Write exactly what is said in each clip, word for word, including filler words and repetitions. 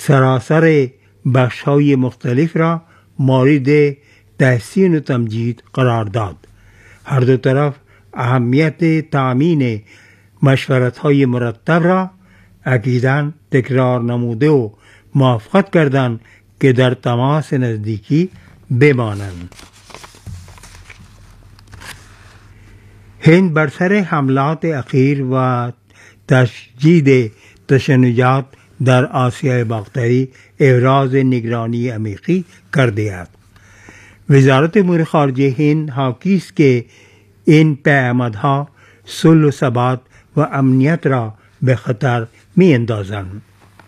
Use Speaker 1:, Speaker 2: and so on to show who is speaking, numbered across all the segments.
Speaker 1: سراسر بخش‌های مختلف را مورد تحسین و تمجید قرار داد. هر دو طرف اهمیت تأمین مشورت‌های مرتب را اکیداً تکرار نموده و موافقت کردند که در تماس نزدیکی بمانند. هند بر سر حملات اخیر و تشدید تشنجات در آسیای باختری ابراز نگرانی عمیقی کرده است. وزارت امور خارجه هند حاکی است که این پیامدها صلح و ثبات و امنیت را به خطر می اندازند.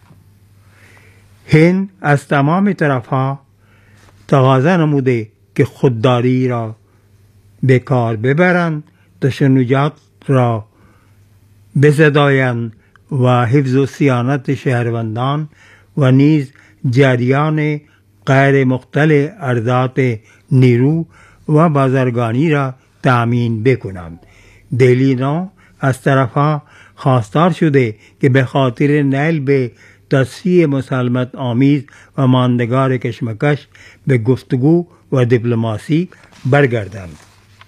Speaker 1: هند از تمام طرفها تقاضا نموده که خودداری را به کار ببرند، تشنجات را بزدایند و حفظ و صیانت شهروندان و نیز جریان غیر مختل ارزات نیرو و بازرگانی را تأمین بکنند. دلی نو از طرفها خواستار شده که به خاطر نیل به تصفیه مسالمت آمیز و ماندگار کشمکش به گفتگو و دیپلماسی برگردند.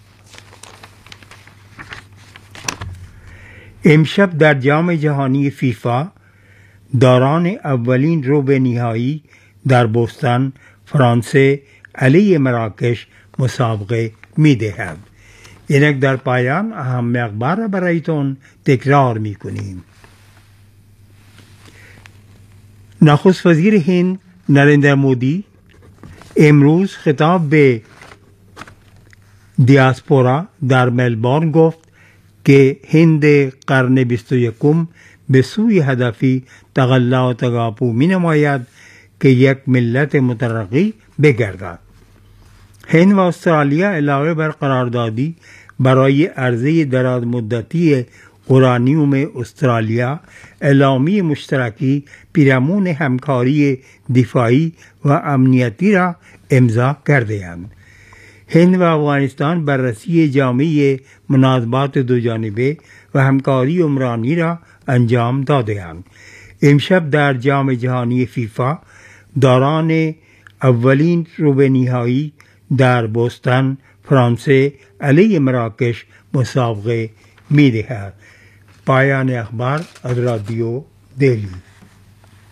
Speaker 1: امشب در جام جهانی فیفا داران اولین ربع نهایی در بوستون فرانسه علیه مراکش مسابقه می دهد. اینک در پایان اهم اخبار را برایتون تکرار می کنیم. نخست وزیر هند نریندر مودی امروز خطاب به دیاسپورا در ملبورن گفت که هند قرن بیست و یکم به سوی هدفی تقلا و تقاپو می نماید که یک ملت مترقی بگردد. هند و استرالیا علاوه بر قراردادی برای عرضه دراز مدتی اورانیوم استرالیا اعلامیه مشترکی پیرامون همکاری دفاعی و امنیتی را امضا کرده‌اند. هند و افغانستان بررسی جامع مناسبات دو جانبه و همکاری عمرانی را انجام داده‌اند. امشب در جام جهانی فیفا داران اولین ربع نهایی در بوستون فرانسه علیه مراکش مسابقه می دهد. پایان اخبار از رادیو دلی.